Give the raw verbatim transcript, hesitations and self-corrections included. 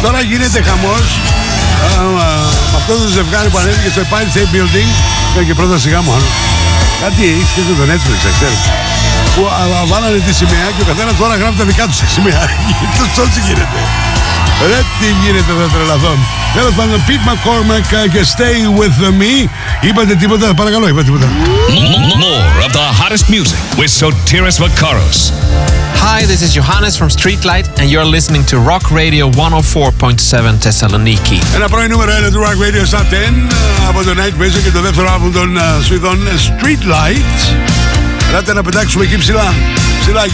Τώρα γίνεται χαμός με αυτό το ζευγάρι που ανέβηκε στο Empire State Building. Ήταν και πρώτα σιγά μόνο. Κάτι έχει σχέση με τον Netflix, ξέρεις, που βάλανε τη σημαία και ο καθένας τώρα γράφει τα δικά του τα σημαία. Τόσο γίνεται. Ρε τι γίνεται, θα τρελαθώ. Τέλος πάντων, Pete McCormack και Stay With Me. Είπατε τίποτα, παρακαλώ, είπατε τίποτα. More of the hottest music with Sotiris Vakaros. Hi, this is Johannes from Streetlight and you're listening to Rock Radio εκατόν τέσσερα κόμμα επτά Thessaloniki. Ένα πρώην νούμερο ένα του Rock Radio στα δέκα από το Night Vision και το δεύτερο άλμπουμ των Σουηδών Streetlight. Ελάτε να πετάξουμε εκεί ψηλά. Ψηλά